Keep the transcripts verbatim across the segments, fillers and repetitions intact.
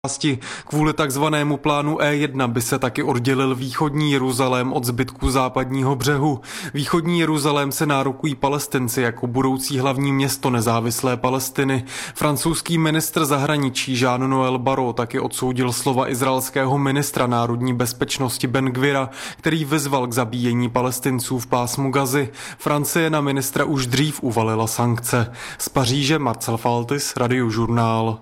Kvůli takzvanému plánu E jedna by se taky oddělil východní Jeruzalém od zbytku západního břehu. Východní Jeruzalém se nárokují Palestinci jako budoucí hlavní město nezávislé Palestiny. Francouzský ministr zahraničí Jean-Noël Barrot taky odsoudil slova izraelského ministra národní bezpečnosti Ben Gvira, který vyzval k zabíjení Palestinců v pásmu Gazy. Francie na ministra už dřív uvalila sankce. Z Paříže Marcel Faltis, Radiožurnál.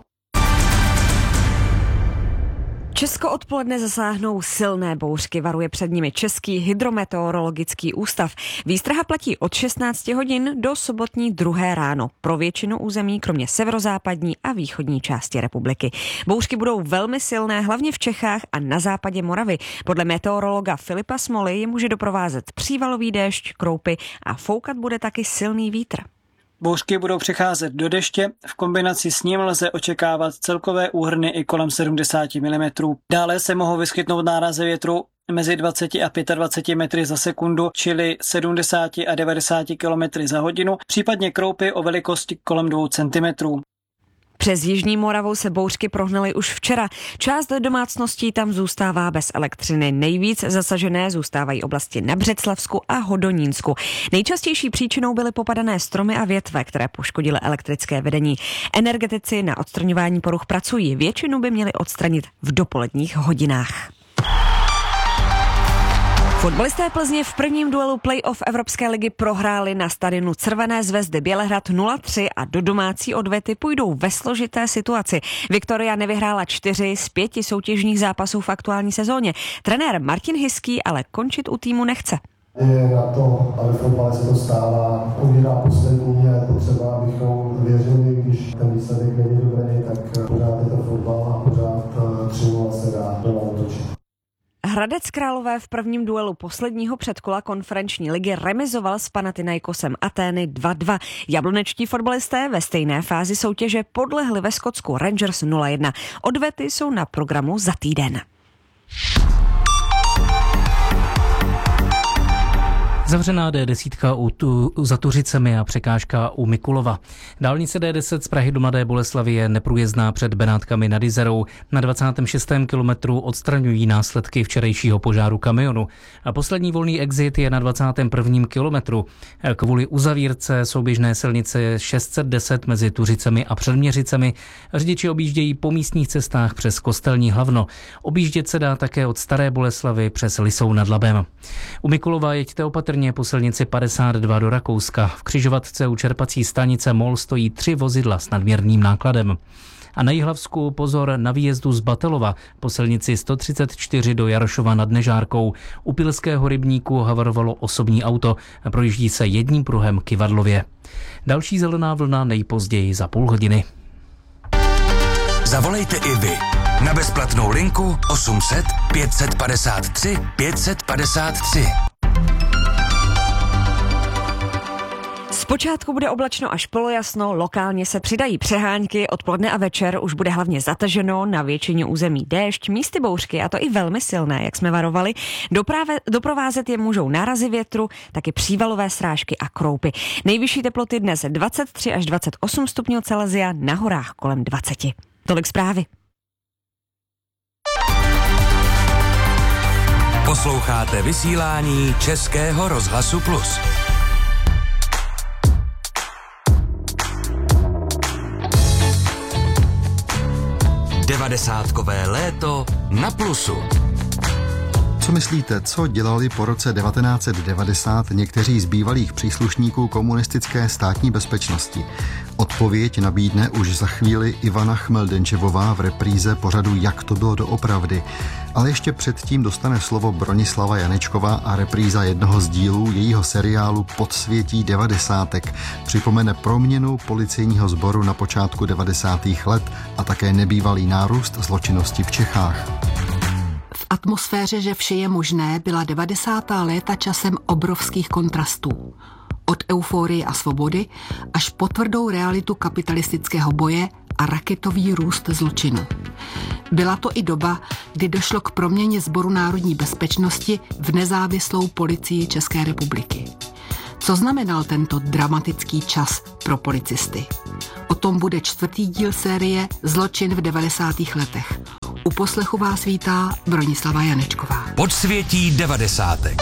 Česko odpoledne zasáhnou silné bouřky, varuje před nimi Český hydrometeorologický ústav. Výstraha platí od šestnácti hodin do sobotní druhé ráno pro většinu území, kromě severozápadní a východní části republiky. Bouřky budou velmi silné, hlavně v Čechách a na západě Moravy. Podle meteorologa Filipa Smoly je může doprovázet přívalový déšť, kroupy a foukat bude taky silný vítr. Bouřky budou přecházet do deště, v kombinaci s ním lze očekávat celkové úhrny i kolem sedmdesát milimetrů. Dále se mohou vyskytnout nárazy větru mezi dvacet a dvacet pět metry za sekundu, čili sedmdesát a devadesát kilometrů za hodinu, případně kroupy o velikosti kolem dvou centimetrů. Přes jižní Moravu se bouřky prohnaly už včera. Část domácností tam zůstává bez elektřiny. Nejvíc zasažené zůstávají oblasti na Břeclavsku a Hodonínsku. Nejčastější příčinou byly popadané stromy a větve, které poškodily elektrické vedení. Energetici na odstraňování poruch pracují. Většinu by měli odstranit v dopoledních hodinách. Fotbalisté Plzně v prvním duelu play-off Evropské ligy prohráli na stadionu Crvené zvezdy Bělehrad nula tři a do domácí odvety půjdou ve složité situaci. Viktoria nevyhrála čtyři z pěti soutěžních zápasů v aktuální sezóně. Trenér Martin Hiský ale končit u týmu nechce. Je na to, ale fotbale se to stává. Umírá poslední a je potřeba, abychom věřili, když ten výsledek není dobrý, tak pořád je to fotbal a pořád tři nula se dá doma otočit. Hradec Králové v prvním duelu posledního předkola konferenční ligy remizoval s Panathinaikosem Atény dva dva. Jablonečtí fotbalisté ve stejné fázi soutěže podlehli ve Skotsku Rangers nula jedna. Odvety jsou na programu za týden. Zavřená D deset u tu, za Tuřicemi a překážka u Mikulova. Dálnice D deset z Prahy do Mladé Boleslavi je neprůjezdná před Benátkami nad Jizerou. Na dvacátém šestém kilometru odstraňují následky včerejšího požáru kamionu. A poslední volný exit je na dvacátém prvním kilometru. Kvůli uzavírce souběžné silnice šest set deset mezi Tuřicemi a Předměřicemi řidiči objíždějí po místních cestách přes Kostelní Hlavno. Objíždět se dá také od Staré Boleslavy přes Lisou nad Labem. U Mikulova jeďte opatrně po silnici padesát dva do Rakouska. V křižovatce u čerpací stanice Mol stojí tři vozidla s nadměrným nákladem. A na Jihlavsku pozor na výjezdu z Batelova po silnici sto třicet čtyři do Jarošova nad Nežárkou. U Pilského rybníku havarovalo osobní auto. Projíždí se jedním pruhem k Ivadlově. Další zelená vlna nejpozději za půl hodiny. Zavolejte i vy na bezplatnou linku osm set pět set padesát tři pět set padesát tři. Zpočátku bude oblačno až polojasno, lokálně se přidají přehánky, odpoledne a večer už bude hlavně zataženo, na většině území déšť, místy bouřky, a to i velmi silné, jak jsme varovali. Doprave, doprovázet je můžou nárazy větru, taky přívalové srážky a kroupy. Nejvyšší teploty dnes dvacet tři až dvacet osm stupňů Celsia, na horách kolem dvacet. Tolik zprávy. Posloucháte vysílání Českého rozhlasu Plus. Devadesátkové léto na Plusu. Co myslíte, co dělali po roce devatenáct set devadesát někteří z bývalých příslušníků komunistické státní bezpečnosti? Odpověď nabídne už za chvíli Ivana Chmeldenčevová v repríze pořadu Jak to bylo doopravdy. Ale ještě předtím dostane slovo Bronislava Janečková a repríza jednoho z dílů jejího seriálu Podsvětí devadesátek. Připomene proměnu policejního sboru na počátku devadesátých let a také nebývalý nárůst zločinnosti v Čechách. V atmosféře, že vše je možné, byla devadesátá léta časem obrovských kontrastů. Od euforie a svobody až po tvrdou realitu kapitalistického boje a raketový růst zločinu. Byla to i doba, kdy došlo k proměně Sboru národní bezpečnosti v nezávislou policii České republiky. Co znamenal tento dramatický čas pro policisty? O tom bude čtvrtý díl série Zločin v devadesátých letech. U poslechu vás vítá Bronislava Janečková. Podsvětí devadesátek.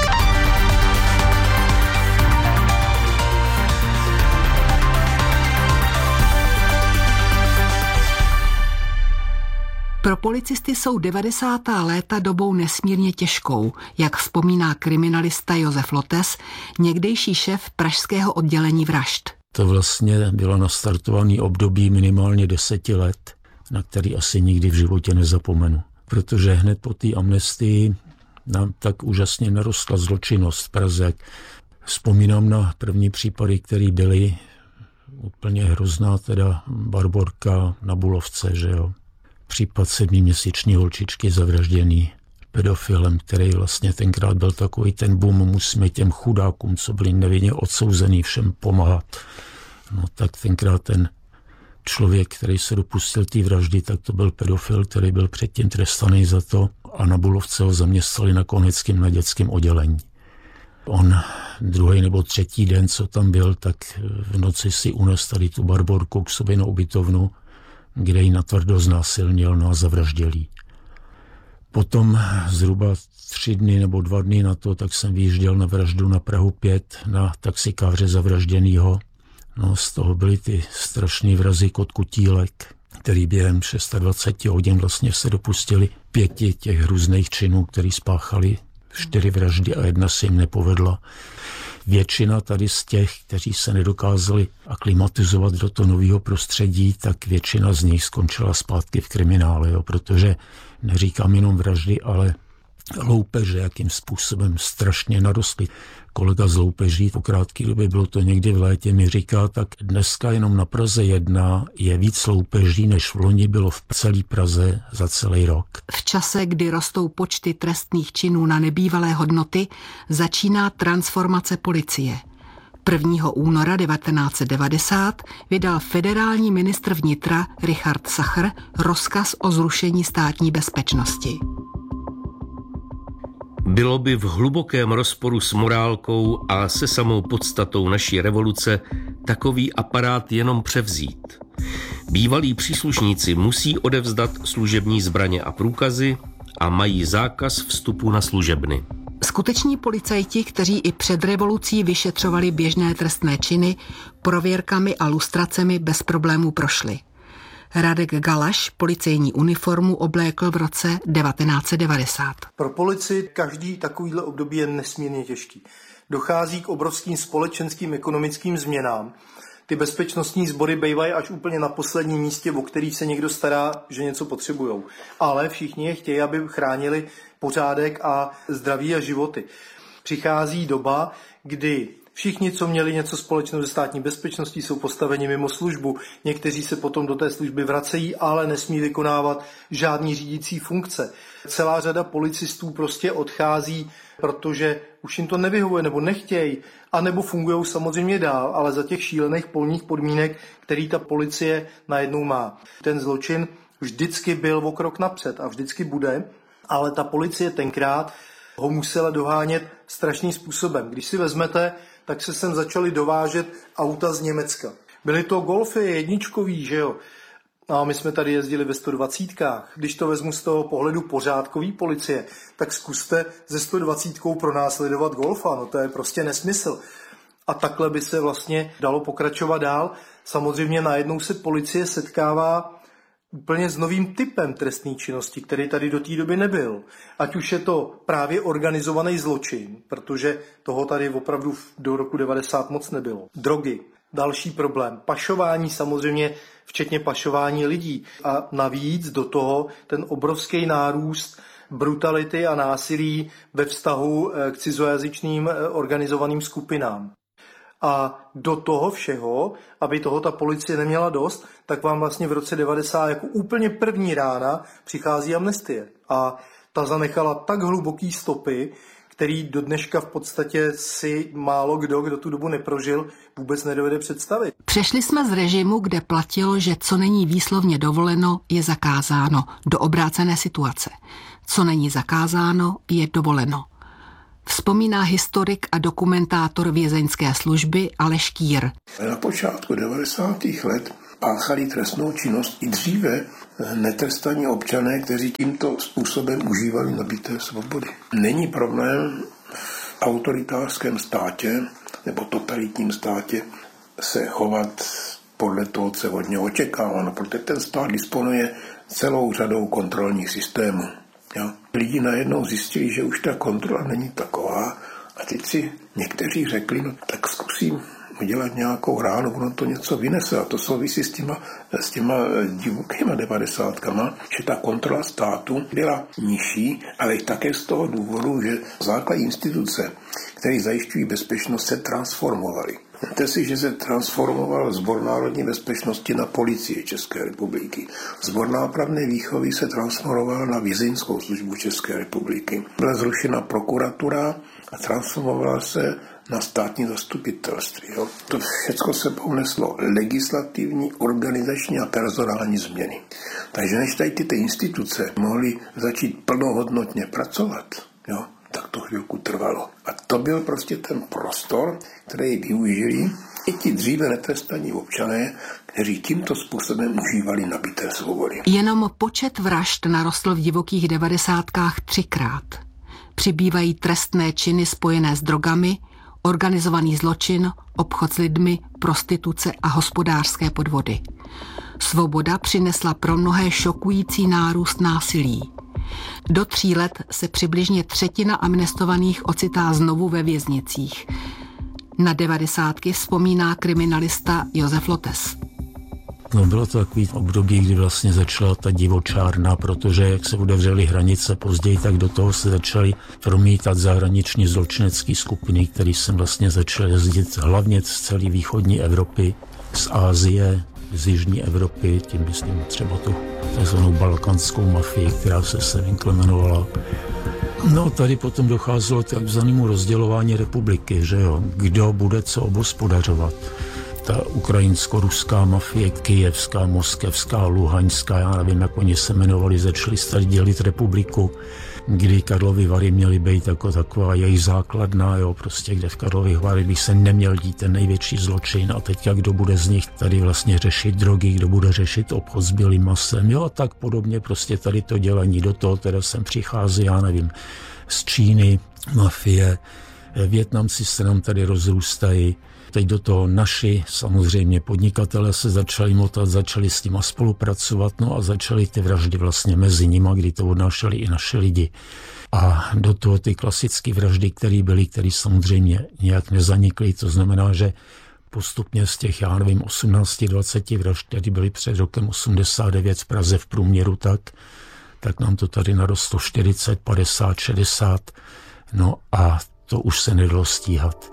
Pro policisty jsou devadesátá léta dobou nesmírně těžkou, jak vzpomíná kriminalista Josef Lotes, někdejší šéf pražského oddělení vražd. To vlastně bylo nastartované období minimálně deseti let, na který asi nikdy v životě nezapomenu. Protože hned po té amnestii nám tak úžasně narostla zločinnost v Praze. Vzpomínám na první případy, které byly úplně hrozná, teda Barborka na Bulovce, že jo. Případ sedmiměsíční holčičky zavražděný pedofilem, který vlastně tenkrát byl takový ten boom, musíme těm chudákům, co byli nevinně odsouzený, všem pomáhat. No tak tenkrát ten člověk, který se dopustil té vraždy, tak to byl pedofil, který byl předtím trestaný za to a na Bulovce ho zaměstnali na Koneckém na dětském oddělení. On druhý nebo třetí den, co tam byl, tak v noci si unes tady tu Barborku k sobě na ubytovnu, kde ji natvrdo znásilnil, no a zavraždil jí. Potom zhruba tři dny nebo dva dny na to, tak jsem vyjížděl na vraždu na Prahu pět na taxikáře zavražděnýho. No z toho byly ty strašný vrazy kot Kutílek, který během dvacet šest hodin vlastně se dopustili pěti těch hrůzných činů, který spáchali čtyři vraždy a jedna se jim nepovedla. Většina tady z těch, kteří se nedokázali aklimatizovat do toho nového prostředí, tak většina z nich skončila zpátky v kriminále, jo, protože neříkám jenom vraždy, ale loupeže, jakým způsobem strašně narostly. Kolega z loupeží, po krátké době, bylo to někdy v létě, mi říká, tak dneska jenom na Praze jedna je víc loupeží, než v loni bylo v celé Praze za celý rok. V čase, kdy rostou počty trestných činů na nebývalé hodnoty, začíná transformace policie. prvního února devatenáct set devadesát vydal federální ministr vnitra Richard Sacher rozkaz o zrušení státní bezpečnosti. Bylo by v hlubokém rozporu s morálkou a se samou podstatou naší revoluce takový aparát jenom převzít. Bývalí příslušníci musí odevzdat služební zbraně a průkazy a mají zákaz vstupu na služebny. Skuteční policajti, kteří i před revolucí vyšetřovali běžné trestné činy, prověrkami a lustracemi bez problémů prošli. Radek Galaš policejní uniformu oblékl v roce devatenáct set devadesát. Pro policii každý takovýhle období je nesmírně těžký. Dochází k obrovským společenským ekonomickým změnám. Ty bezpečnostní sbory bývají až úplně na posledním místě, o který se někdo stará, že něco potřebujou. Ale všichni je chtějí, aby chránili pořádek a zdraví a životy. Přichází doba, kdy všichni, co měli něco společného se státní bezpečností, jsou postaveni mimo službu. Někteří se potom do té služby vracejí, ale nesmí vykonávat žádný řídící funkce. Celá řada policistů prostě odchází, protože už jim to nevyhovuje nebo nechtějí, anebo fungují samozřejmě dál, ale za těch šílených polních podmínek, který ta policie najednou má. Ten zločin vždycky byl o krok napřed a vždycky bude, ale ta policie tenkrát ho musela dohánět strašným způsobem. Když si vezmete, tak se sem začaly dovážet auta z Německa. Byly to Golfy jedničkový, že jo? A my jsme tady jezdili ve sto dvacítkách. Když to vezmu z toho pohledu pořádkový policie, tak zkuste ze sto dvacítkou pronásledovat Golfa. No to je prostě nesmysl. A takhle by se vlastně dalo pokračovat dál. Samozřejmě najednou se policie setkává úplně s novým typem trestné činnosti, který tady do té doby nebyl. Ať už je to právě organizovaný zločin, protože toho tady opravdu do roku devadesát moc nebylo. Drogy. Další problém. Pašování samozřejmě, včetně pašování lidí. A navíc do toho ten obrovský nárůst brutality a násilí ve vztahu k cizojazyčným organizovaným skupinám. A do toho všeho, aby toho ta policie neměla dost, tak vám vlastně v roce devadesát jako úplně první rána přichází amnestie. A ta zanechala tak hluboký stopy, který do dneška v podstatě si málo kdo, kdo tu dobu neprožil, vůbec nedovede představit. Přešli jsme z režimu, kde platilo, že co není výslovně dovoleno, je zakázáno, do obrácené situace. Co není zakázáno, je dovoleno. Vzpomíná historik a dokumentátor vězeňské služby Aleš Kýr. Na počátku devadesátých let páchali trestnou činnost i dříve netrestaní občané, kteří tímto způsobem užívali nabité svobody. Není problém v autoritářském státě nebo totalitním státě se chovat podle toho, co od něho očekáváno, protože ten stát disponuje celou řadou kontrolních systémů. Jo? Lidi najednou zjistili, že už ta kontrola není taková a teď si někteří řekli, no tak zkusím udělat nějakou ránu, ono to něco vynese a to souvisí s těma, s těma divokýma devadesátkama, že ta kontrola státu byla nižší, ale i také z toho důvodu, že základní instituce, které zajišťují bezpečnost, se transformovaly. Víte si, že se transformoval Sbor národní bezpečnosti na Policii České republiky. Sbor nápravné výchovy se transformoval na Vězeňskou službu České republiky. Byla zrušena prokuratura a transformovala se na státní zastupitelství. Jo. To všechno se poneslo legislativní, organizační a personální změny. Takže než tady ty instituce mohly začít plnohodnotně pracovat, jo, tak to chvilku trvalo. A to byl prostě ten prostor, který využili i ti dříve netrestaní občané, kteří tímto způsobem užívali nabité svobody. Jenom počet vražd narostl v divokých devadesátkách třikrát. Přibývají trestné činy spojené s drogami, organizovaný zločin, obchod s lidmi, prostituce a hospodářské podvody. Svoboda přinesla pro mnohé šokující nárůst násilí. Do tří let se přibližně třetina amnestovaných ocitá znovu ve věznicích. Na devadesátky vzpomíná kriminalista Josef Lotes. No, bylo to takový období, kdy vlastně začala ta divočárna, protože jak se otevřely hranice později, tak do toho se začaly promítat zahraniční zločinecké skupiny, které jsem vlastně začal jezdit hlavně z celé východní Evropy, z Asie, z jižní Evropy, tím myslím třeba tu takzvanou balkanskou mafii, která se sem implementovala. No, tady potom docházelo k takzvanému rozdělování republiky, že jo, kdo bude co obhospodařovat. Ta ukrajinsko-ruská mafie, kyjevská, moskevská, luhaňská, já nevím, jak oni se jmenovali, začali tady dělit republiku, kdy Karlovy Vary měly být jako taková jejich základná, jo, prostě kde v Karlových Varech by se neměl dít ten největší zločin a teďka kdo bude z nich tady vlastně řešit drogy, kdo bude řešit obchod s bílým masem, jo, a tak podobně prostě tady to dělení, do toho teda sem přichází, já nevím, z Číny, mafie, Vietnamci se nám tady rozrůstají. Teď do toho naši, samozřejmě podnikatelé se začali motat, začali s nima spolupracovat, no a začaly ty vraždy vlastně mezi nima, kdy to odnášeli i naši lidi. A do toho ty klasické vraždy, které byly, které samozřejmě nějak nezanikly, to znamená, že postupně z těch, já nevím, osmnáct dvacet vražd, které byly před rokem osmdesát devět v Praze v průměru, tak, tak nám to tady narostlo čtyřicet, padesát, šedesát, no a to už se nedalo stíhat.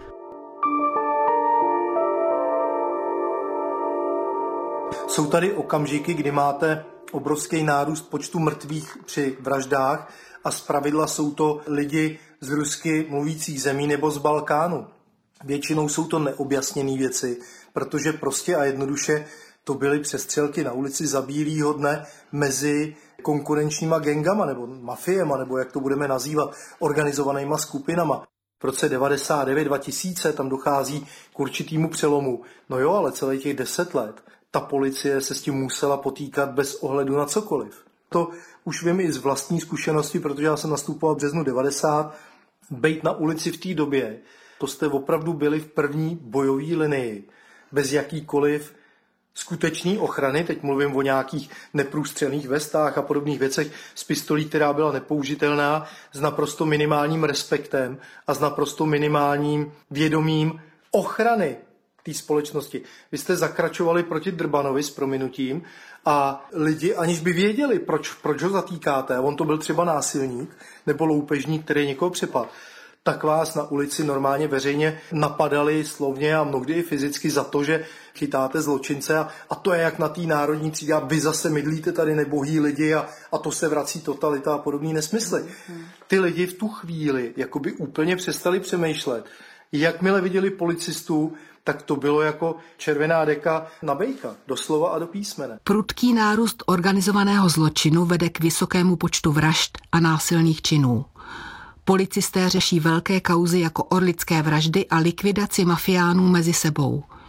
Jsou tady okamžiky, kdy máte obrovský nárůst počtu mrtvých při vraždách a zpravidla jsou to lidi z rusky mluvících zemí nebo z Balkánu. Většinou jsou to neobjasněné věci, protože prostě a jednoduše to byly přestřelky na ulici za bílýho dne mezi konkurenčníma gengama nebo mafiema, nebo jak to budeme nazývat, organizovanýma skupinama. V roce devadesát devět dva tisíce tam dochází k určitýmu přelomu. No jo, ale celých těch deset let ta policie se s tím musela potýkat bez ohledu na cokoliv. To už vím i z vlastní zkušenosti, protože já jsem nastupoval v březnu devadesát. Bejt na ulici v té době, to jste opravdu byli v první bojové linii, bez jakýkoliv skutečný ochrany, teď mluvím o nějakých neprůstřelných vestách a podobných věcech, s pistolí, která byla nepoužitelná, s naprosto minimálním respektem a s naprosto minimálním vědomím ochrany té společnosti. Vy jste zakračovali proti Drbanovi s prominutím a lidi, aniž by věděli, proč, proč ho zatýkáte, on to byl třeba násilník nebo loupežník, který někoho přepadl, tak vás na ulici normálně veřejně napadali slovně a mnohdy i fyzicky za to, že chytáte zločince a, a to je jak na té národní třídě, vy zase mydlíte tady nebohý lidi a, a to se vrací totalita a podobný nesmysly. Ty lidi v tu chvíli jakoby úplně přestali přemýšlet. Jakmile viděli policistů, tak to bylo jako červená deka na bejka, doslova a do písmene. Prudký nárůst organizovaného zločinu vede k vysokému počtu vražd a násilných činů. Policisté řeší velké kauzy jako orlické vraždy a likvidaci mafiánů mezi sebou.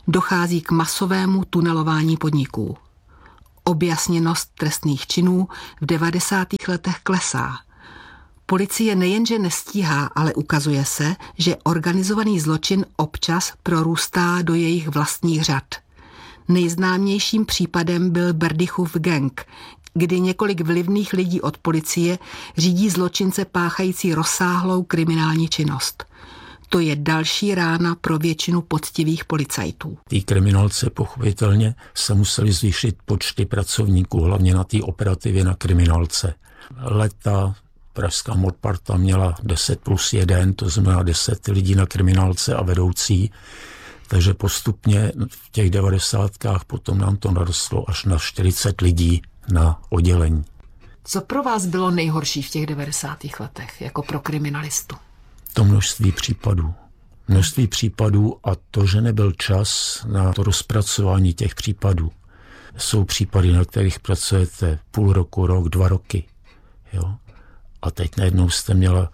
dochází k masovému tunelování podniků. Objasněnost trestných činů v devadesátých letech klesá. Policie nejenže nestíhá, ale ukazuje se, že organizovaný zločin občas prorůstá do jejich vlastních řad. Nejznámějším případem byl Berdychův gang, kdy několik vlivných lidí od policie řídí zločince páchající rozsáhlou kriminální činnost. To je další rána pro většinu poctivých policajtů. Tí kriminálce pochopitelně se museli zvýšit počty pracovníků, hlavně na té operativě na kriminálce. Leta pražská modparta měla deset plus jeden, to znamená deset lidí na kriminálce a vedoucí, takže postupně v těch devadesátkách potom nám to narostlo až na čtyřicet lidí na oddělení. Co pro vás bylo nejhorší v těch devadesátých letech, jako pro kriminalistu? To množství případů. Množství případů a to, že nebyl čas na to rozpracování těch případů. Jsou případy, na kterých pracujete půl roku, rok, dva roky. Jo? A teď najednou jste měla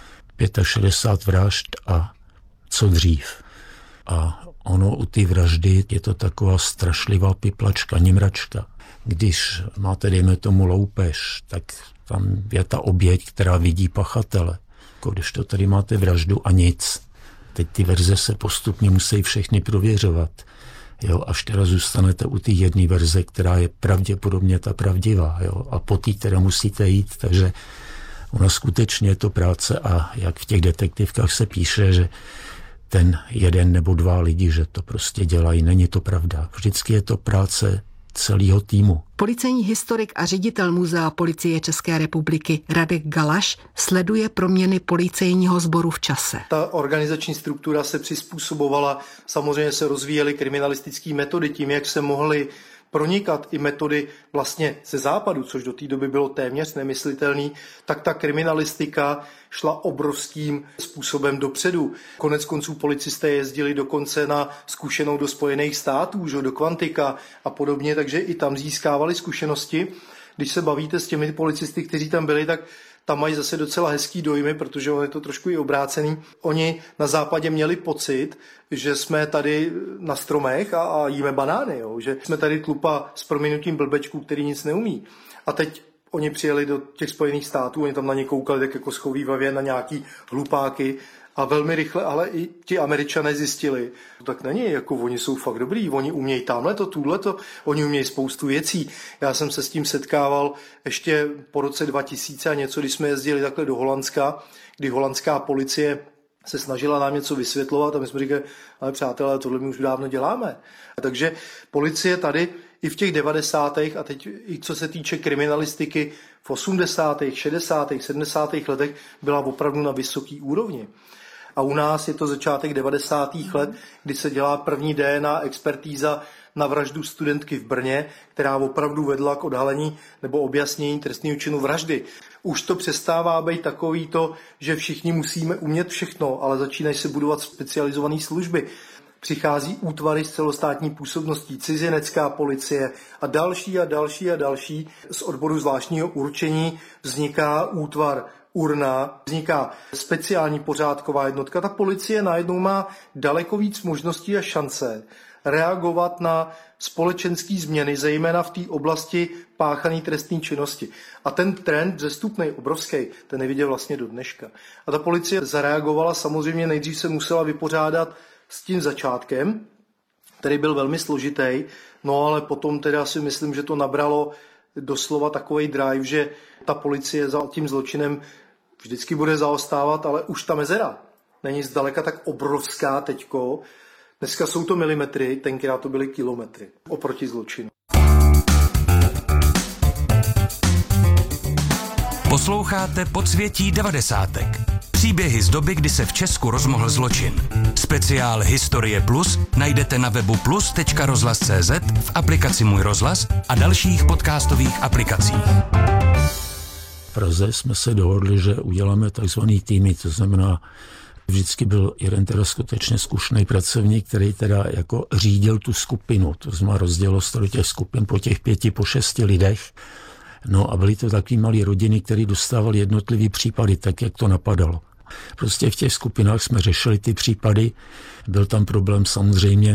šedesát pět vražd a co dřív. A ono u té vraždy je to taková strašlivá piplačka, nimračka. Když máte, dejme tomu, loupež, tak tam je ta oběť, která vidí pachatele. Když to tady máte vraždu a nic. Teď ty verze se postupně musí všechny prověřovat. Jo, až teda zůstanete u té jedné verze, která je pravděpodobně ta pravdivá. Jo, a po té teda musíte jít, takže ona skutečně je to práce a jak v těch detektivkách se píše, že ten jeden nebo dva lidi, že to prostě dělají, není to pravda. Vždycky je to práce celého týmu. Policejní historik a ředitel Muzea policie České republiky Radek Galaš sleduje proměny policejního sboru v čase. Ta organizační struktura se přizpůsobovala, samozřejmě se rozvíjely kriminalistické metody tím, jak se mohly pronikat i metody vlastně ze západu, což do té doby bylo téměř nemyslitelný, tak ta kriminalistika šla obrovským způsobem dopředu. Konec konců policisté jezdili dokonce na zkušenou do Spojených států, že, do Quantica a podobně, takže i tam získávali zkušenosti. Když se bavíte s těmi policisty, kteří tam byli, tak tam mají zase docela hezký dojmy, protože on je to trošku i obrácený. Oni na západě měli pocit, že jsme tady na stromech a, a jíme banány, jo? Že jsme tady tlupa s prominutím blbečků, který nic neumí. A teď oni přijeli do těch Spojených států, oni tam na ně koukali tak jako schovívavě na nějaký hlupáky a velmi rychle, ale i ti Američané zjistili, to tak není, jako oni jsou fakt dobrý, oni umějí tamhleto, tuhleto, oni umějí spoustu věcí. Já jsem se s tím setkával ještě po roce dva tisíce a něco, když jsme jezdili takhle do Holandska, kdy holandská policie se snažila nám něco vysvětlovat a my jsme říkali, ale přátelé, tohle my už dávno děláme. Takže policie tady i v těch devadesátých a teď i co se týče kriminalistiky v osmdesátých, šedesátých, sedmdesátých letech byla opravdu na vysoký úrovni. A u nás je to začátek devadesátých let, kdy se dělá první D N A expertíza na vraždu studentky v Brně, která opravdu vedla k odhalení nebo objasnění trestného činu vraždy. Už to přestává být takový to, že všichni musíme umět všechno, ale začínají se budovat specializované služby. Přichází útvary s celostátní působností, cizinecká policie a další a další a další. Z odboru zvláštního určení vzniká útvar Urna, vzniká speciální pořádková jednotka. Ta policie najednou má daleko víc možností a šance reagovat na společenské změny, zejména v té oblasti páchané trestné činnosti. A ten trend vzestupnej, obrovský, ten je vidět vlastně do dneška. A ta policie zareagovala, samozřejmě nejdřív se musela vypořádat s tím začátkem, který byl velmi složitý, no ale potom teda si myslím, že to nabralo doslova takovej drive, že ta policie za tím zločinem vždycky bude zaostávat, ale už ta mezera není zdaleka tak obrovská teďko. Dneska jsou to milimetry, tenkrát to byly kilometry oproti zločinu. Posloucháte Podsvětí devadesátek. Příběhy z doby, kdy se v Česku rozmohl zločin. Speciál Historie Plus najdete na webu plus tečka rozhlas tečka cé zet, v aplikaci Můj rozhlas a dalších podcastových aplikacích. V Praze jsme se dohodli, že uděláme takzvaný týmy, to znamená, vždycky byl jeden teda skutečně zkušený pracovník, který teda jako řídil tu skupinu, to znamená rozdělilo se do těch skupin po těch pěti, po šesti lidech. No a byly to takový malý rodiny, které dostávali jednotlivý případy, tak jak to napadalo. Prostě v těch skupinách jsme řešili ty případy. Byl tam problém samozřejmě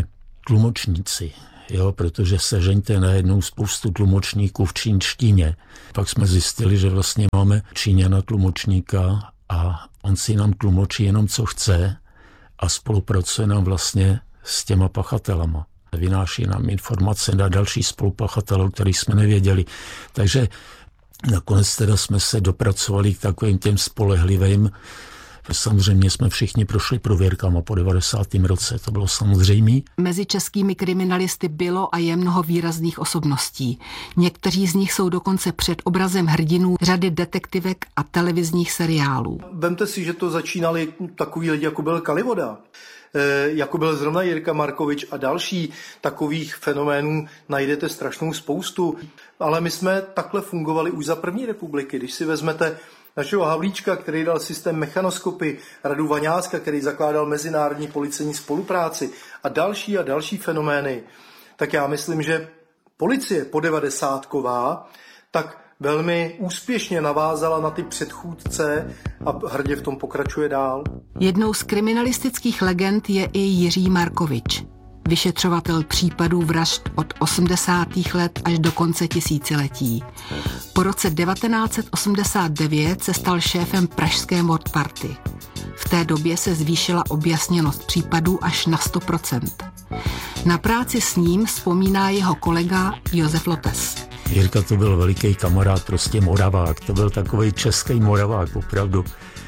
tlumočníci, jo, protože sežeňte najednou spoustu tlumočníků v čínštině. Pak jsme zjistili, že vlastně máme Číňana tlumočníka a on si nám tlumočí jenom, co chce a spolupracuje nám vlastně s těma pachatelama. Vynáší nám informace na další spolupachatelů, kterých jsme nevěděli. Takže nakonec teda jsme se dopracovali k takovým těm spolehlivým. Samozřejmě jsme všichni prošli prověrkama po devadesátém roce, to bylo samozřejmé. Mezi českými kriminalisty bylo a je mnoho výrazných osobností. Někteří z nich jsou dokonce před obrazem hrdinů řady detektivek a televizních seriálů. Vemte si, že to začínali takový lidi, jako byl Kalivoda, jako byl zrovna Jirka Markovič a další. Takových fenoménů najdete strašnou spoustu. Ale my jsme takhle fungovali už za první republiky. Když si vezmete našeho Havlíčka, který dal systém mechanoskopy, Radu Vaňácka, který zakládal mezinárodní policejní spolupráci a další a další fenomény, tak já myslím, že policie po devadesátková tak velmi úspěšně navázala na ty předchůdce a hrdě v tom pokračuje dál. Jednou z kriminalistických legend je i Jiří Markovič, vyšetřovatel případů vražd od osmdesátých let až do konce tisíciletí. Po roce devatenáct set osmdesát devět se stal šéfem pražské mordparty. V té době se zvýšila objasněnost případů až na sto procent. Na práci s ním vzpomíná jeho kolega Josef Lotes. Jirka to byl veliký kamarád, prostě Moravák. To byl takovej český Moravák, opravdu.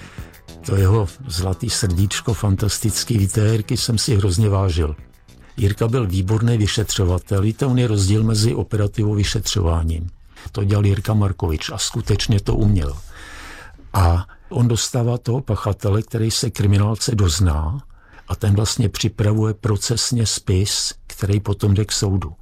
To jeho zlatý srdíčko, fantastický, víte, Jirky jsem si hrozně vážil. Jirka byl výborný vyšetřovatel, víte, on je rozdíl mezi operativou a vyšetřováním. To dělal Jirka Markovič a skutečně to uměl. A on dostává toho pachatele, který se kriminálce dozná a ten vlastně připravuje procesně spis, který potom jde k soudu.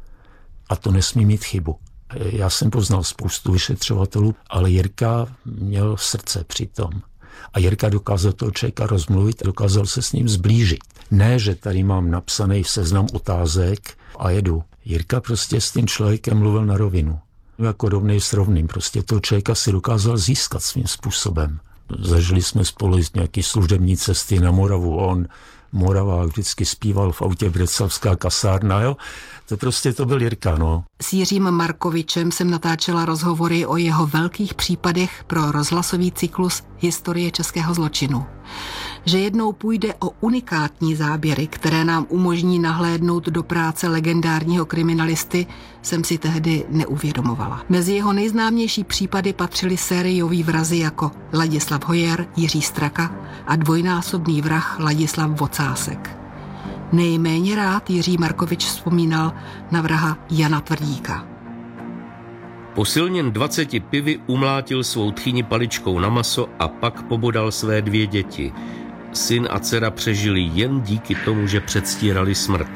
A to nesmí mít chybu. Já jsem poznal spoustu vyšetřovatelů, ale Jirka měl srdce přitom. A Jirka dokázal toho člověka rozmluvit, dokázal se s ním zblížit. Ne, že tady mám napsaný seznam otázek a jedu. Jirka prostě s tím člověkem mluvil na rovinu. Jako rovnej s rovným. Prostě toho člověka si dokázal získat svým způsobem. Zažili jsme spolu nějaký služební cesty na Moravu. On, Moravák, vždycky zpíval v autě Břeclavská kasárna, jo. To prostě to byl Jirka, no. S Jiřím Markovičem jsem natáčela rozhovory o jeho velkých případech pro rozhlasový cyklus Historie českého zločinu. Že jednou půjde o unikátní záběry, které nám umožní nahlédnout do práce legendárního kriminalisty, jsem si tehdy neuvědomovala. Mezi jeho nejznámější případy patřily sériový vrazi jako Ladislav Hojer, Jiří Straka a dvojnásobný vrah Ladislav Vocásek. Nejméně rád Jiří Markovič vzpomínal na vraha Jana Tvrdíka. Posilněn dvaceti pivy umlátil svou tchyni paličkou na maso a pak pobodal své dvě děti. Syn a dcera přežili jen díky tomu, že předstírali smrt.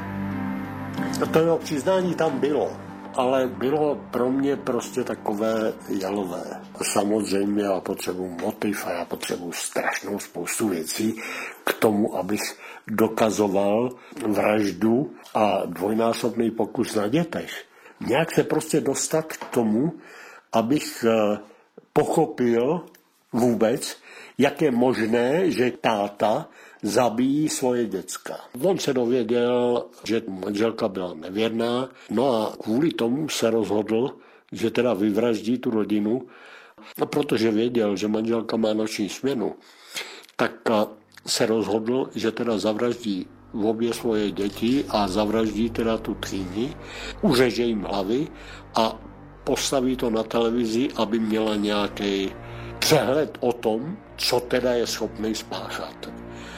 To jeho přiznání tam bylo, ale bylo pro mě prostě takové jalové. Samozřejmě já potřebuji motiv a já potřebuji strašnou spoustu věcí k tomu, abych dokazoval vraždu a dvojnásobný pokus na dětech. Nějak se prostě dostat k tomu, abych pochopil vůbec, jak je možné, že táta zabíjí svoje děcka. On se dověděl, že manželka byla nevěrná, no a kvůli tomu se rozhodl, že teda vyvraždí tu rodinu, a protože věděl, že manželka má noční směnu, tak se rozhodl, že teda zavraždí obě svoje děti a zavraždí teda tu tchýni, uřeže jim hlavy a postaví to na televizi, aby měla nějaký přehled o tom, co teda je schopný spáchat.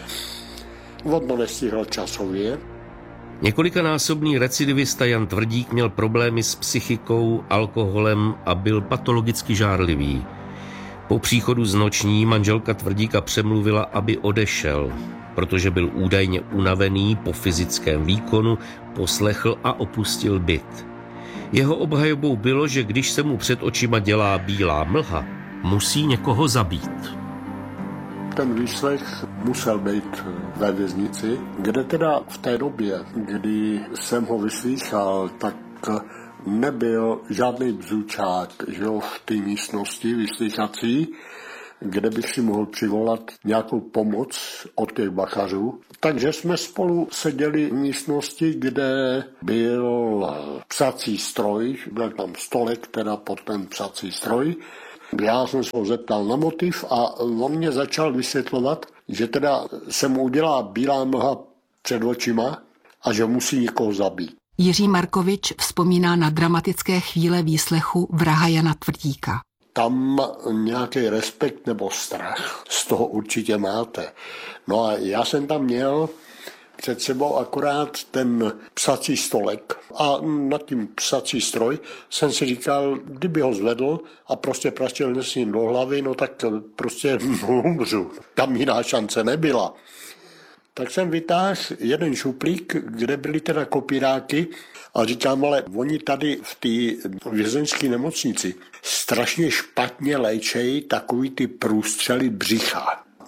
On to nestihl časově. Několikanásobný recidivista Jan Tvrdík měl problémy s psychikou, alkoholem a byl patologicky žárlivý. Po příchodu z noční manželka Tvrdíka přemluvila, aby odešel, protože byl údajně unavený po fyzickém výkonu, poslechl a opustil byt. Jeho obhajobou bylo, že když se mu před očima dělá bílá mlha, musí někoho zabít. Ten výslech musel být ve věznici, kde teda v té době, kdy jsem ho vyslýchal, tak nebyl žádný bzučák, že jo, v té místnosti vyslýchací. kde bych si mohl přivolat nějakou pomoc od těch bachařů. Takže jsme spolu seděli v místnosti, kde byl psací stroj, byl tam stolek teda pod ten psací stroj. Já jsem se ho zeptal na motiv a on mě začal vysvětlovat, že teda se mu udělá bílá mlha před očima a že musí někoho zabít. Jiří Markovič vzpomíná na dramatické chvíle výslechu vraha Jana Tvrdíka. Tam nějaký respekt nebo strach z toho určitě máte. No a já jsem tam měl před sebou akorát ten psací stolek a nad tím psací stroj jsem si říkal, kdyby ho zvedl a prostě praštil s ním do hlavy, no tak prostě umřu. Tam jiná šance nebyla. Tak jsem vytáhl jeden šuplík, kde byly teda kopíráky a říkám, ale oni tady v té vězeňské nemocnici strašně špatně léčejí takový ty průstřely břicha.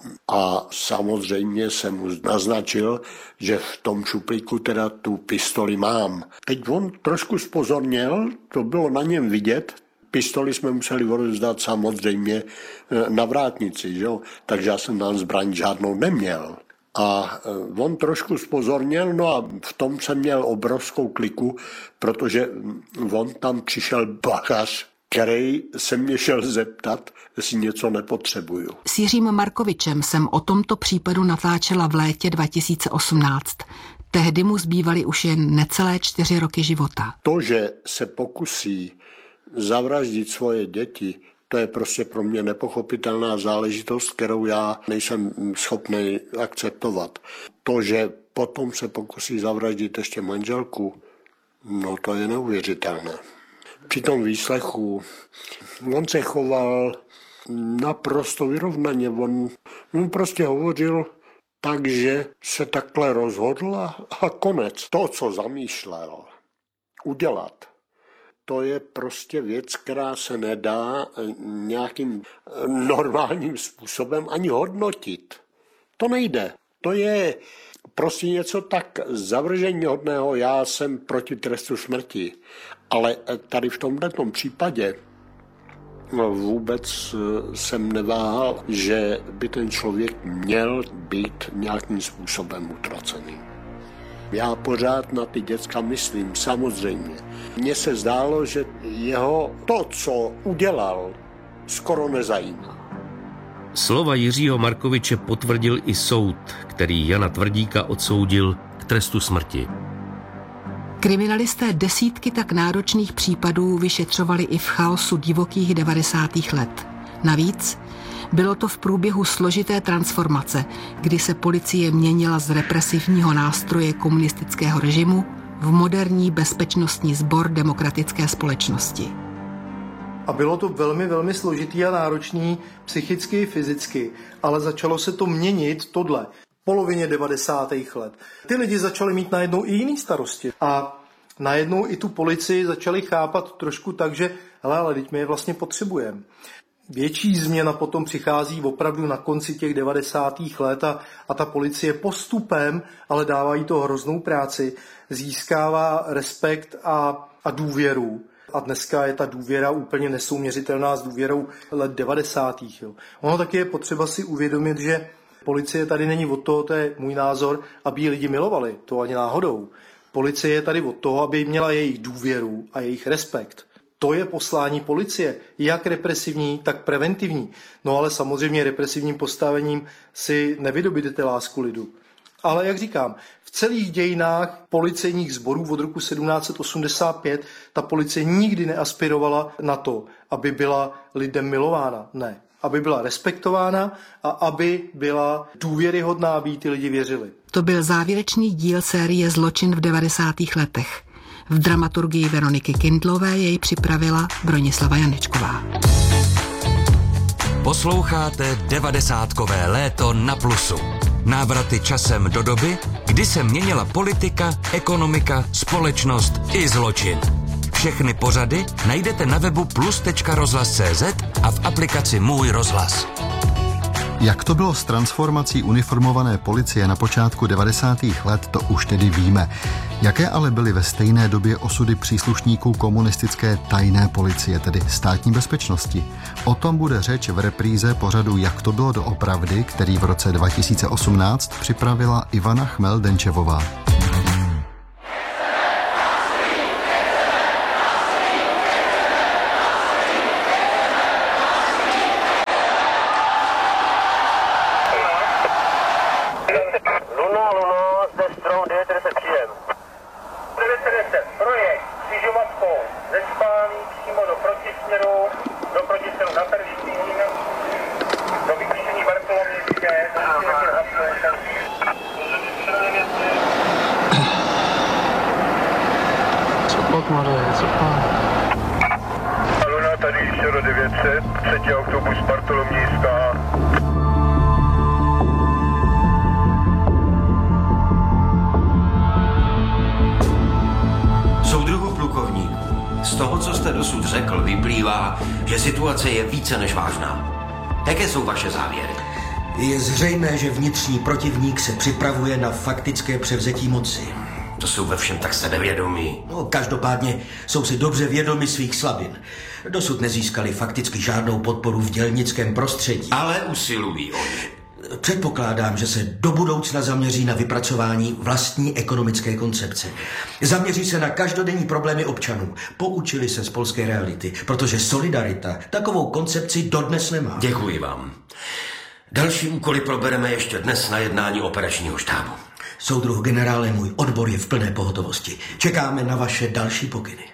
A samozřejmě jsem mu naznačil, že v tom šuplíku teda tu pistoli mám. Teď on trošku zpozorněl, to bylo na něm vidět, pistoli jsme museli odevzdat samozřejmě na vrátnici, že jo? Takže já jsem tam zbraň žádnou neměl. A on trošku zpozorněl, no a v tom jsem měl obrovskou kliku, protože on tam přišel bachař, který se mě šel zeptat, jestli něco nepotřebuju. S Jiřím Markovičem jsem o tomto případu natáčela v létě dva tisíce osmnáct. Tehdy mu zbývaly už jen necelé čtyři roky života. To, že se pokusí zavraždit svoje děti, to je prostě pro mě nepochopitelná záležitost, kterou já nejsem schopný akceptovat. To, že potom se pokusí zavraždit ještě manželku, no to je neuvěřitelné. Při tom výslechu on se choval naprosto vyrovnaně. On, on prostě hovořil tak, že se takhle rozhodl a, a konec. To, co zamýšlel udělat, to je prostě věc, která se nedá nějakým normálním způsobem ani hodnotit. To nejde. To je prostě něco tak zavrženíhodného. Já jsem proti trestu smrti, ale tady v tomto případě vůbec jsem neváhal, že by ten člověk měl být nějakým způsobem utracený. Já pořád na ty děcka myslím, samozřejmě. Mně se zdálo, že jeho to, co udělal, skoro nezajímá. Slova Jiřího Markoviče potvrdil i soud, který Jana Tvrdíka odsoudil k trestu smrti. Kriminalisté desítky tak náročných případů vyšetřovali i v chaosu divokých devadesátých let. Navíc bylo to v průběhu složité transformace, kdy se policie měnila z represivního nástroje komunistického režimu v moderní bezpečnostní sbor demokratické společnosti. A bylo to velmi, velmi složitý a náročný psychicky i fyzicky, ale začalo se to měnit tohle. V polovině devadesátých let. Ty lidi začali mít najednou i jiný starosti a najednou i tu policii začali chápat trošku tak, že hele, ale teď my je vlastně potřebujeme. Větší změna potom přichází opravdu na konci těch devadesátých let a, a ta policie postupem, ale dává jí to hroznou práci, získává respekt a, a důvěru. A dneska je ta důvěra úplně nesouměřitelná s důvěrou let devadesátých. Jo. Ono taky je potřeba si uvědomit, že policie tady není od toho, to je můj názor, aby ji lidi milovali, to ani náhodou. Policie je tady od toho, aby měla jejich důvěru a jejich respekt. To je poslání policie, jak represivní, tak preventivní. No ale samozřejmě represivním postavením si nevydobíte lásku lidu. Ale jak říkám, v celých dějinách policejních sborů od roku sedmnáct set osmdesát pět ta policie nikdy neaspirovala na to, aby byla lidem milována. Ne, aby byla respektována a aby byla důvěryhodná, aby ty lidi věřili. To byl závěrečný díl série Zločin v devadesátých letech. V dramaturgii Veroniky Kindlové jej připravila Bronislava Janečková. Posloucháte devadesátkové léto na Plusu. Návraty časem do doby, kdy se měnila politika, ekonomika, společnost i zločin. Všechny pořady najdete na webu plus tečka rozhlas tečka cé zet a v aplikaci Můj rozhlas. Jak to bylo s transformací uniformované policie na počátku devadesátých let, to už tedy víme. Jaké ale byly ve stejné době osudy příslušníků komunistické tajné policie, tedy státní bezpečnosti? O tom bude řeč v repríze pořadu Jak to bylo doopravdy, který v roce dva tisíce osmnáct připravila Ivana Chmel-Denčevová. Luna, tady Šero devět set, třetí autobus Bartolomějská. Soudruhu plukovníku, z toho, co jste dosud řekl, vyplývá, že situace je více než vážná. Jaké jsou vaše závěry? Je zřejmé, že vnitřní protivník se připravuje na faktické převzetí moci. To jsou ve všem tak sebevědomí. No, každopádně jsou si dobře vědomi svých slabin. Dosud nezískali fakticky žádnou podporu v dělnickém prostředí. Ale usilují oni. Předpokládám, že se do budoucna zaměří na vypracování vlastní ekonomické koncepce. Zaměří se na každodenní problémy občanů. Poučili se z polské reality, protože Solidarita takovou koncepci dodnes nemá. Děkuji vám. Další úkoly probereme ještě dnes na jednání operačního štábu. Soudruh generále, můj odbor je v plné pohotovosti. Čekáme na vaše další pokyny.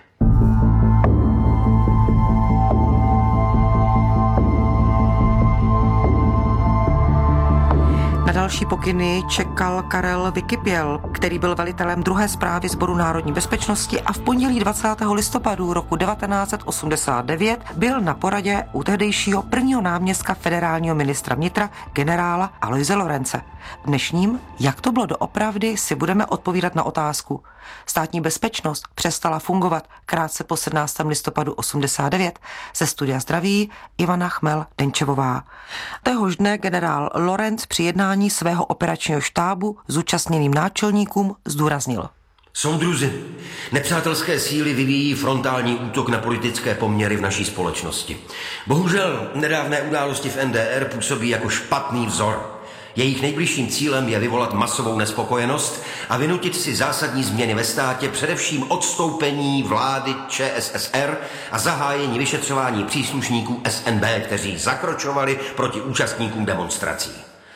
Na další pokyny čekal Karel Vykypěl, který byl velitelem druhé správy Sboru národní bezpečnosti a v pondělí dvacátého listopadu roku devatenáct set osmdesát devět byl na poradě u tehdejšího prvního náměstka federálního ministra vnitra generála Aloise Lorence. V dnešním Jak to bylo doopravdy si budeme odpovídat na otázku. Státní bezpečnost přestala fungovat krátce po sedmnáctého listopadu osmdesát devět. Ze studia zdraví Ivana Chmel-Denčevová. Téhož dne generál Lorenc při jednání svého operačního štábu zúčastněným náčelníkům zdůraznil. Soudruzi, nepřátelské síly vyvíjí frontální útok na politické poměry v naší společnosti. Bohužel nedávné události v N D R působí jako špatný vzor. Jejich nejbližším cílem je vyvolat masovou nespokojenost a vynutit si zásadní změny ve státě, především odstoupení vlády Č S S R a zahájení vyšetřování příslušníků S N B, kteří zakročovali proti účastníkům demonstrací.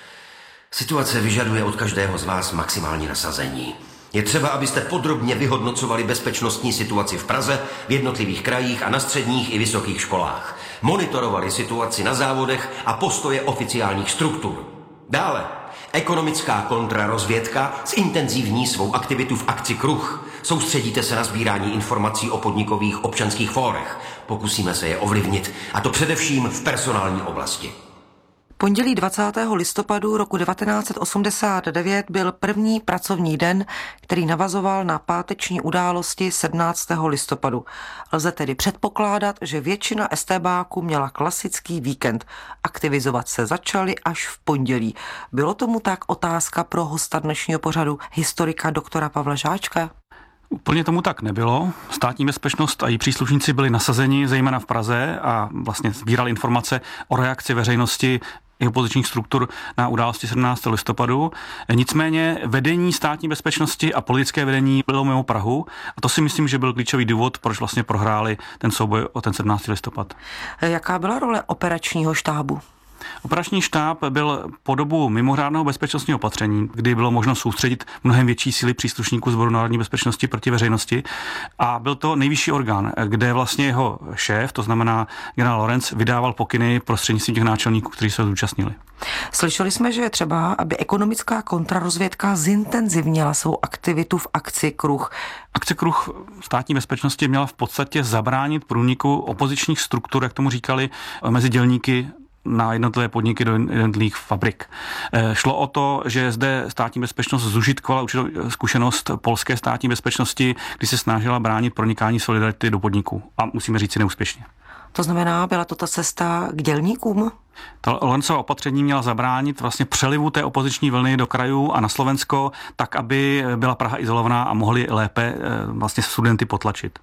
Situace vyžaduje od každého z vás maximální nasazení. Je třeba, abyste podrobně vyhodnocovali bezpečnostní situaci v Praze, v jednotlivých krajích a na středních i vysokých školách. Monitorovali situaci na závodech a postoje oficiálních struktur. Dále, ekonomická kontrarozvědka zintenzivní svou aktivitu v akci Kruh. Soustředíte se na sbírání informací o podnikových občanských fórech. Pokusíme se je ovlivnit, a to především v personální oblasti. Pondělí dvacátého listopadu roku devatenáct set osmdesát devět byl první pracovní den, který navazoval na páteční události sedmnáctého listopadu. Lze tedy předpokládat, že většina estébáků měla klasický víkend. Aktivizovat se začali až v pondělí. Bylo tomu tak? Otázka pro hosta dnešního pořadu, historika doktora Pavla Žáčka. Úplně tomu tak nebylo. Státní bezpečnost a její příslušníci byli nasazeni zejména v Praze a vlastně sbírali informace o reakci veřejnosti i opozičních struktur na události sedmnáctého listopadu. Nicméně vedení státní bezpečnosti a politické vedení bylo mimo Prahu a to si myslím, že byl klíčový důvod, proč vlastně prohráli ten souboj o ten sedmnáctého listopad. Jaká byla role operačního štábu? Operační štáb byl po dobu mimořádného bezpečnostního opatření, kdy bylo možno soustředit mnohem větší síly příslušníků Sboru národní bezpečnosti proti veřejnosti a byl to nejvyšší orgán, kde vlastně jeho šéf, to znamená generál Lorenc, vydával pokyny prostřednictvím těch náčelníků, kteří se zúčastnili. Slyšeli jsme, že je třeba, aby ekonomická kontrarozvědka zintenzivnila svou aktivitu v akci Kruh. Akce Kruh státní bezpečnosti měla v podstatě zabránit průniku opozičních struktur, jak tomu říkali, mezi dělníky na jednotlivé podniky do jednotlivých fabrik. Šlo o to, že zde státní bezpečnost zužitkovala určitou zkušenost polské státní bezpečnosti, kdy se snažila bránit pronikání Solidarity do podniků. A musíme říct si neúspěšně. To znamená, byla to ta cesta k dělníkům? Ta Lorenzova opatření měla zabránit vlastně přelivu té opoziční vlny do krajů a na Slovensko, tak aby byla Praha izolovaná a mohli lépe vlastně studenty potlačit.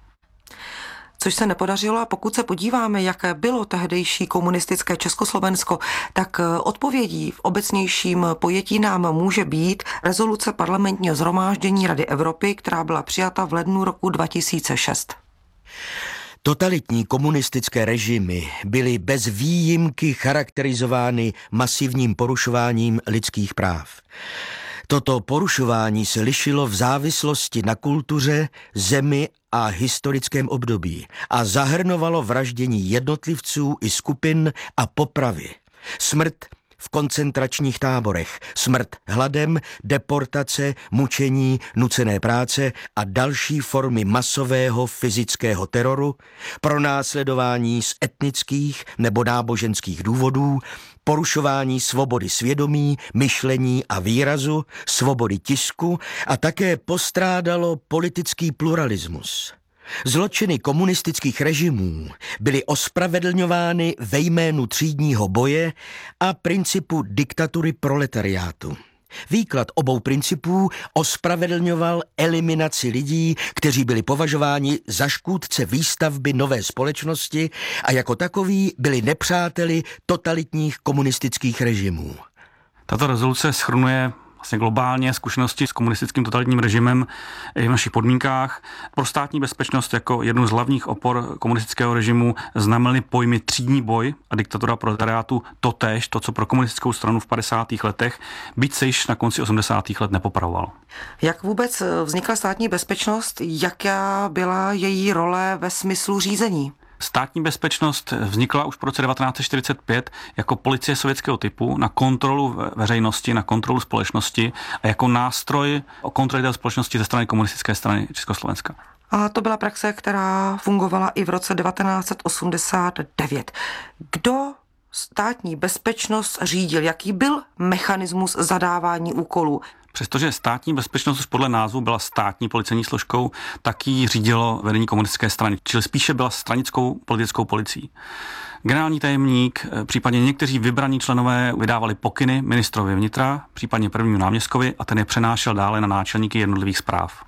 Což se nepodařilo, a pokud se podíváme, jaké bylo tehdejší komunistické Československo, tak odpovědí v obecnějším pojetí nám může být rezoluce parlamentního shromáždění Rady Evropy, která byla přijata v lednu roku dva tisíce šest. Totalitní komunistické režimy byly bez výjimky charakterizovány masivním porušováním lidských práv. Toto porušování se lišilo v závislosti na kultuře, zemi a historickém období a zahrnovalo vraždění jednotlivců i skupin a popravy. Smrt v koncentračních táborech, smrt hladem, deportace, mučení, nucené práce a další formy masového fyzického teroru, pronásledování z etnických nebo náboženských důvodů, porušování svobody svědomí, myšlení a výrazu, svobody tisku a také postrádalo politický pluralismus. Zločiny komunistických režimů byly ospravedlňovány ve jménu třídního boje a principu diktatury proletariátu. Výklad obou principů ospravedlňoval eliminaci lidí, kteří byli považováni za škůdce výstavby nové společnosti a jako takoví byli nepřáteli totalitních komunistických režimů. Tato rezoluce shrnuje vlastně globálně zkušenosti s komunistickým totalitním režimem i v našich podmínkách. Pro státní bezpečnost jako jednu z hlavních opor komunistického režimu znamenaly pojmy třídní boj a diktatura proletariátu totéž, to, co pro komunistickou stranu v padesátých letech, byť se již na konci osmdesátých let nepopravovalo. Jak vůbec vznikla státní bezpečnost? Jaká byla její role ve smyslu řízení? Státní bezpečnost vznikla už v roce devatenáct set čtyřicet pět jako policie sovětského typu na kontrolu veřejnosti, na kontrolu společnosti a jako nástroj kontroly té společnosti ze strany komunistické strany Československa. A to byla praxe, která fungovala i v roce devatenáct set osmdesát devět. Kdo státní bezpečnost řídil? Jaký byl mechanismus zadávání úkolů? Přestože státní bezpečnost už podle názvu byla státní policejní složkou, tak ji řídilo vedení komunistické strany, čili spíše byla stranickou politickou policií. Generální tajemník, případně někteří vybraní členové vydávali pokyny ministrovi vnitra, případně prvnímu náměstkovi a ten je přenášel dále na náčelníky jednotlivých správ.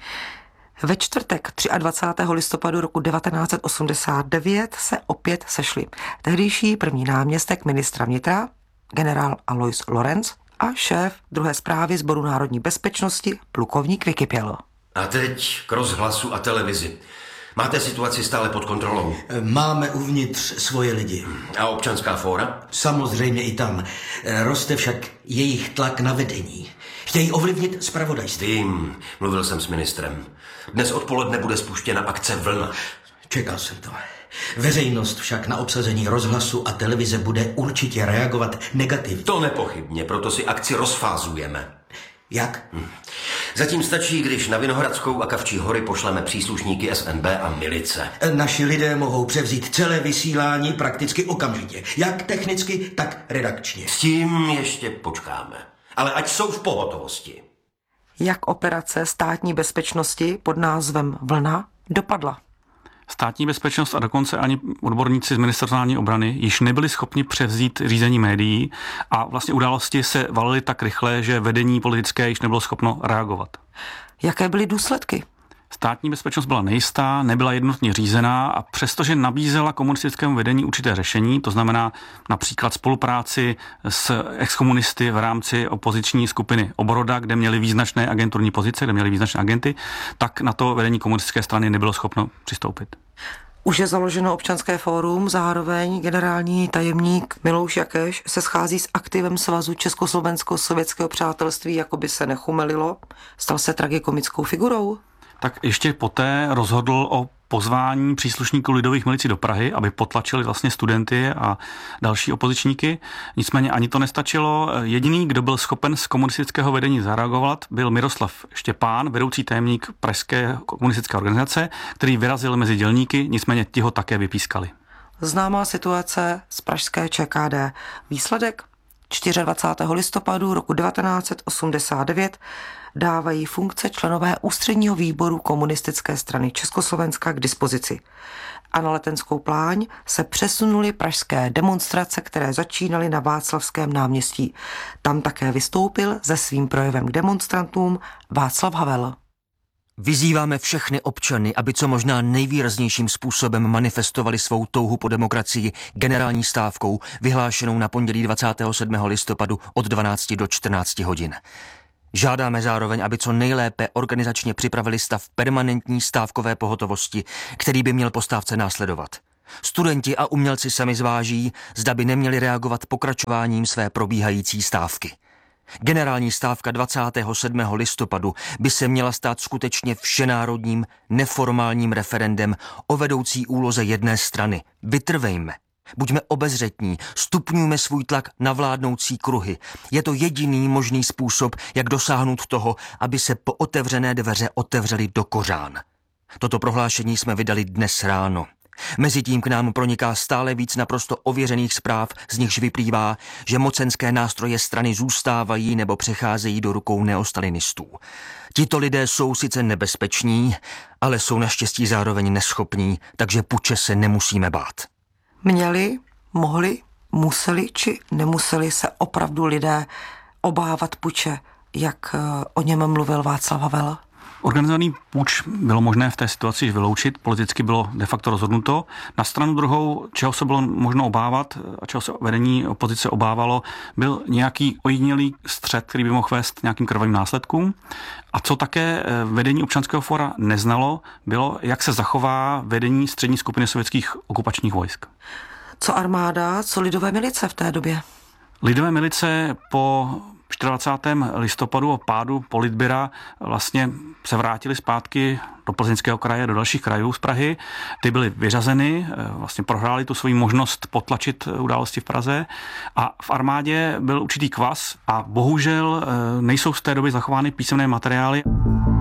Ve čtvrtek dvacátého třetího listopadu roku devatenáct set osmdesát devět se opět sešli tehdejší první náměstek ministra vnitra, generál Alois Lorenz, a šéf druhé správy Sboru národní bezpečnosti, plukovník Vykypěl. A teď k rozhlasu a televizi. Máte situaci stále pod kontrolou? Máme uvnitř svoje lidi. A občanská fóra? Samozřejmě i tam. Roste však jejich tlak na vedení. Chtějí ovlivnit zpravodajství. Vím, mluvil jsem s ministrem. Dnes odpoledne bude spuštěna akce Vlna. Čekal jsem to. Veřejnost však na obsazení rozhlasu a televize bude určitě reagovat negativně. To nepochybně, proto si akci rozfázujeme. Jak? Hm. Zatím stačí, když na Vinohradskou a Kavčí hory pošleme příslušníky S N B a milice. Naši lidé mohou převzít celé vysílání prakticky okamžitě. Jak technicky, tak redakčně. S tím ještě počkáme. Ale ať jsou v pohotovosti. Jak operace státní bezpečnosti pod názvem Vlna dopadla? Státní bezpečnost a dokonce ani odborníci z Ministerstva obrany již nebyli schopni převzít řízení médií a vlastně události se valily tak rychle, že vedení politické již nebylo schopno reagovat. Jaké byly důsledky? Státní bezpečnost byla nejistá, nebyla jednotně řízená a přestože nabízela komunistickému vedení určité řešení, to znamená například spolupráci s exkomunisty v rámci opoziční skupiny Obroda, kde měli význačné agenturní pozice, kde měli význačné agenty, tak na to vedení komunistické strany nebylo schopno přistoupit. Už je založeno občanské fórum, zároveň generální tajemník Milouš Jakeš se schází s aktivem Svazu Československo-sovětského přátelství, jako by se nechumelilo. Stal se tragikomickou figurou? Tak ještě poté rozhodl o pozvání příslušníků lidových milicí do Prahy, aby potlačili vlastně studenty a další opozičníky. Nicméně ani to nestačilo. Jediný, kdo byl schopen z komunistického vedení zareagovat, byl Miroslav Štěpán, vedoucí tajemník pražské komunistické organizace, který vyrazil mezi dělníky, nicméně ti ho také vypískali. Známá situace z pražské Č K D. Výsledek dvacátého čtvrtého listopadu roku devatenáct set osmdesát devět dávají funkce členové ústředního výboru komunistické strany Československa k dispozici. a na Letenskou pláň se přesunuly pražské demonstrace, které začínaly na Václavském náměstí. Tam také vystoupil se svým projevem k demonstrantům Václav Havel. Vyzýváme všechny občany, aby co možná nejvýraznějším způsobem manifestovali svou touhu po demokracii generální stávkou, vyhlášenou na pondělí dvacátého sedmého listopadu od dvanácti do čtrnácti hodin. Žádáme zároveň, aby co nejlépe organizačně připravili stav permanentní stávkové pohotovosti, který by měl po stávce následovat. Studenti a umělci sami zváží, zda by neměli reagovat pokračováním své probíhající stávky. Generální stávka dvacátého sedmého listopadu by se měla stát skutečně všenárodním neformálním referendem o vedoucí úloze jedné strany. Vytrvejme. Buďme obezřetní, stupňujme svůj tlak na vládnoucí kruhy. Je to jediný možný způsob, jak dosáhnout toho, aby se po otevřené dveře otevřely do kořán. Toto prohlášení jsme vydali dnes ráno. Mezitím k nám proniká stále víc naprosto ověřených zpráv, z nichž vyplývá, že mocenské nástroje strany zůstávají nebo přecházejí do rukou neostalinistů. Tito lidé jsou sice nebezpeční, ale jsou naštěstí zároveň neschopní, takže puče se nemusíme bát. Měli, mohli, museli či nemuseli se opravdu lidé obávat puče, jak o něm mluvil Václav Havel? Organizovaný puč bylo možné v té situaci vyloučit, politicky bylo de facto rozhodnuto. Na stranu druhou, čeho se bylo možno obávat a čeho se vedení opozice obávalo, byl nějaký ojedinělý střet, který by mohl vést nějakým krvavým následkům. A co také vedení Občanského fóra neznalo, bylo, jak se zachová vedení střední skupiny sovětských okupačních vojsk. Co armáda, co lidové milice v té době? Lidové milice po dvacátého čtvrtého listopadu o pádu politbyra vlastně se vrátili zpátky do Plzeňského kraje, do dalších krajů z Prahy. Ty byly vyřazeny, vlastně prohráli tu svoji možnost potlačit události v Praze a v armádě byl určitý kvas a bohužel nejsou z té doby zachovány písemné materiály.